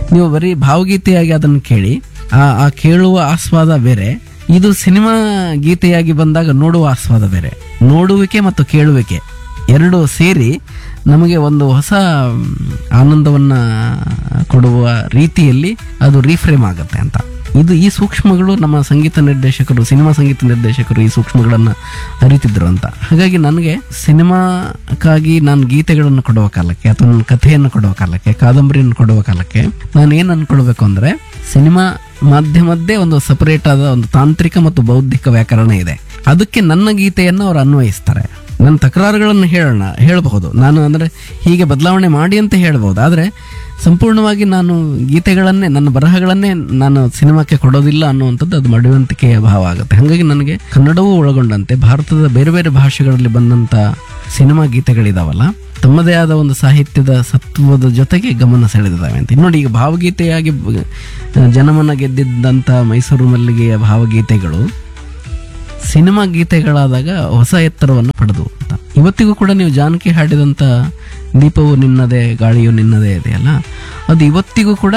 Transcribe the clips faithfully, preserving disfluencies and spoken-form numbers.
ನೀವು ಬರೀ ಭಾವಗೀತೆಯಾಗಿ ಅದನ್ನು ಕೇಳಿ ಆ ಆ ಕೇಳುವ ಆಸ್ವಾದ ಬೇರೆ, ಇದು ಸಿನಿಮಾ ಗೀತೆಯಾಗಿ ಬಂದಾಗ ನೋಡುವ ಆಸ್ವಾದ ಬೇರೆ. ನೋಡುವಿಕೆ ಮತ್ತು ಕೇಳುವಿಕೆ ಎರಡು ಸೇರಿ ನಮಗೆ ಒಂದು ಹೊಸ ಆನಂದವನ್ನ ಕೊಡುವ ರೀತಿಯಲ್ಲಿ ಅದು ರೀಫ್ರೇಮ್ ಆಗುತ್ತೆ ಅಂತ. ಇದು ಈ ಸೂಕ್ಷ್ಮಗಳು ನಮ್ಮ ಸಂಗೀತ ನಿರ್ದೇಶಕರು, ಸಿನಿಮಾ ಸಂಗೀತ ನಿರ್ದೇಶಕರು ಈ ಸೂಕ್ಷ್ಮಗಳನ್ನು ಅರಿತಿದ್ರು ಅಂತ. ಹಾಗಾಗಿ ನನಗೆ ಸಿನಿಮಾಕ್ಕಾಗಿ ನಾನು ಗೀತೆಗಳನ್ನು ಕೊಡುವ ಕಾಲಕ್ಕೆ ಅಥವಾ ನನ್ನ ಕಥೆಯನ್ನು ಕೊಡುವ ಕಾಲಕ್ಕೆ, ಕಾದಂಬರಿಯನ್ನು ಕೊಡುವ ಕಾಲಕ್ಕೆ ನಾನು ಏನು ಅನ್ಕೊಳ್ಬೇಕು ಅಂದರೆ, ಸಿನಿಮಾ ಮಾಧ್ಯಮದ್ದೇ ಒಂದು ಸಪರೇಟ್ ಆದ ಒಂದು ತಾಂತ್ರಿಕ ಮತ್ತು ಬೌದ್ಧಿಕ ವ್ಯಾಕರಣ ಇದೆ. ಅದಕ್ಕೆ ನನ್ನ ಗೀತೆಯನ್ನು ಅವರು ಅನ್ವಯಿಸ್ತಾರೆ. ನನ್ನ ತಕರಾರುಗಳನ್ನು ಹೇಳೋಣ ಹೇಳಬಹುದು ನಾನು, ಅಂದರೆ ಹೀಗೆ ಬದಲಾವಣೆ ಮಾಡಿ ಅಂತ ಹೇಳ್ಬೋದು. ಆದರೆ ಸಂಪೂರ್ಣವಾಗಿ ನಾನು ಗೀತೆಗಳನ್ನೇ, ನನ್ನ ಬರಹಗಳನ್ನೇ ನಾನು ಸಿನಿಮಾಕ್ಕೆ ಕೊಡೋದಿಲ್ಲ ಅನ್ನುವಂಥದ್ದು ಅದು ಮಡಿವಂತಿಕೆಯ ಭಾವ ಆಗುತ್ತೆ. ಹಾಗಾಗಿ ನನಗೆ ಕನ್ನಡವೂ ಒಳಗೊಂಡಂತೆ ಭಾರತದ ಬೇರೆ ಬೇರೆ ಭಾಷೆಗಳಲ್ಲಿ ಬಂದಂಥ ಸಿನಿಮಾ ಗೀತೆಗಳಿದಾವಲ್ಲ, ತಮ್ಮದೇ ಆದ ಒಂದು ಸಾಹಿತ್ಯದ ಸತ್ವದ ಜೊತೆಗೆ ಗಮನ ಸೆಳೆದಿದ್ದಾವೆ ಅಂತ. ನೋಡಿ, ಈಗ ಭಾವಗೀತೆಯಾಗಿ ಜನಮನ ಗೆದ್ದಿದ್ದಂಥ ಮೈಸೂರು ಮಲ್ಲಿಗೆಯ ಭಾವಗೀತೆಗಳು ಸಿನಿಮಾ ಗೀತೆಗಳಾದಾಗ ಹೊಸ ಎತ್ತರವನ್ನು ಪಡೆದು ಅಂತ. ಇವತ್ತಿಗೂ ಕೂಡ ನೀವು ಜಾನಕಿ ಹಾಡಿದಂಥ ದೀಪವು ನಿನ್ನದೇ ಗಾಳಿಯು ನಿನ್ನದೇ ಇದೆಯಲ್ಲ, ಅದು ಇವತ್ತಿಗೂ ಕೂಡ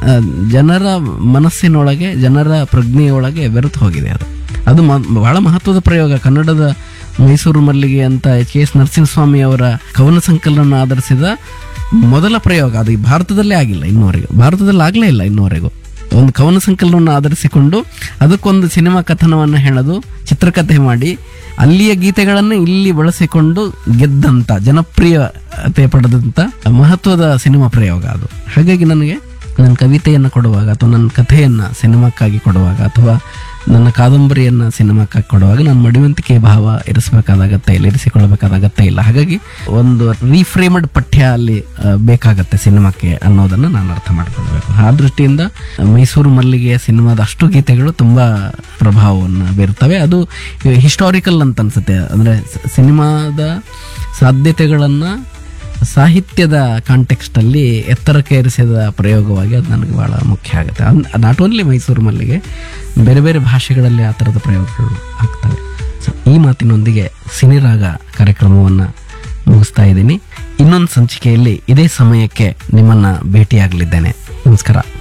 ಜನರ ಮನಸ್ಸಿನೊಳಗೆ, ಜನರ ಪ್ರಜ್ಞೆಯೊಳಗೆ ಬೆರೆತು ಹೋಗಿದೆ. ಅದು ಅದು ಬಹಳ ಮಹತ್ವದ ಪ್ರಯೋಗ. ಕನ್ನಡದ ಮೈಸೂರು ಮಲ್ಲಿಗೆ ಅಂತ ಎಚ್ ಕೆ ಎಸ್ ನರಸಿಂಹಸ್ವಾಮಿ ಅವರ ಕವನ ಸಂಕಲನ ಆಧರಿಸಿದ ಮೊದಲ ಪ್ರಯೋಗ. ಅದು ಈ ಭಾರತದಲ್ಲೇ ಆಗಿಲ್ಲ ಇನ್ನುವರೆಗೂ, ಭಾರತದಲ್ಲಿ ಆಗಲೇ ಇಲ್ಲ ಇನ್ನುವರೆಗೂ. ಒಂದು ಕವನ ಸಂಕಲನವನ್ನು ಆಧರಿಸಿಕೊಂಡು ಅದಕ್ಕೊಂದು ಸಿನಿಮಾ ಕಥನವನ್ನು ಹೇಳೋದು, ಚಿತ್ರಕಥೆ ಮಾಡಿ ಅಲ್ಲಿಯ ಗೀತೆಗಳನ್ನು ಇಲ್ಲಿ ಬಳಸಿಕೊಂಡು ಗೆದ್ದಂಥ, ಜನಪ್ರಿಯತೆ ಪಡೆದಂಥ ಮಹತ್ವದ ಸಿನಿಮಾ ಪ್ರಯೋಗ ಅದು. ಹಾಗಾಗಿ ನನಗೆ ನನ್ನ ಕವಿತೆಯನ್ನು ಕೊಡುವಾಗ ಅಥವಾ ನನ್ನ ಕಥೆಯನ್ನು ಸಿನಿಮಾಕ್ಕಾಗಿ ಕೊಡುವಾಗ ಅಥವಾ ನನ್ನ ಕಾದಂಬರಿಯನ್ನು ಸಿನಿಮಾಕ್ಕಾಗಿ ಕೊಡುವಾಗ ನಾನು ಮಡಿವಂತಿಕೆ ಭಾವ ಇರಿಸಬೇಕಾದ ಅಗತ್ಯ ಇಲ್ಲ, ಇರಿಸಿಕೊಳ್ಳಬೇಕಾದ ಅಗತ್ಯ ಇಲ್ಲ. ಹಾಗಾಗಿ ಒಂದು ರೀಫ್ರೇಮ್ಡ್ ಪಠ್ಯ ಅಲ್ಲಿ ಬೇಕಾಗತ್ತೆ ಸಿನಿಮಾಕ್ಕೆ ಅನ್ನೋದನ್ನು ನಾನು ಅರ್ಥ ಮಾಡ್ಕೊಳ್ಬೇಕು. ಆ ದೃಷ್ಟಿಯಿಂದ ಮೈಸೂರು ಮಲ್ಲಿಗೆಯ ಸಿನಿಮಾದ ಅಷ್ಟು ಗೀತೆಗಳು ತುಂಬ ಪ್ರಭಾವವನ್ನು ಬೀರ್ತವೆ. ಅದು ಹಿಸ್ಟಾರಿಕಲ್ ಅಂತ ಅನ್ಸುತ್ತೆ. ಅಂದರೆ ಸಿನಿಮಾದ ಸಾಧ್ಯತೆಗಳನ್ನು ಸಾಹಿತ್ಯದ ಕಾಂಟೆಕ್ಸ್ಟಲ್ಲಿ ಎತ್ತರಕ್ಕೆ ಏರಿಸಿದ ಪ್ರಯೋಗವಾಗಿ ಅದು ನನಗೆ ಭಾಳ ಮುಖ್ಯ ಆಗುತ್ತೆ. ನಾಟ್ ಓನ್ಲಿ ಮೈಸೂರು ಮಲ್ಲಿಗೆ, ಬೇರೆ ಬೇರೆ ಭಾಷೆಗಳಲ್ಲಿ ಆ ಥರದ ಪ್ರಯೋಗಗಳು ಆಗ್ತವೆ. ಸೊ ಈ ಮಾತಿನೊಂದಿಗೆ ಸಿನಿರಾಗ ಕಾರ್ಯಕ್ರಮವನ್ನು ಮುಗಿಸ್ತಾ ಇದ್ದೀನಿ. ಇನ್ನೊಂದು ಸಂಚಿಕೆಯಲ್ಲಿ ಇದೇ ಸಮಯಕ್ಕೆ ನಿಮ್ಮನ್ನು ಭೇಟಿಯಾಗಲಿದ್ದೇನೆ. ನಮಸ್ಕಾರ.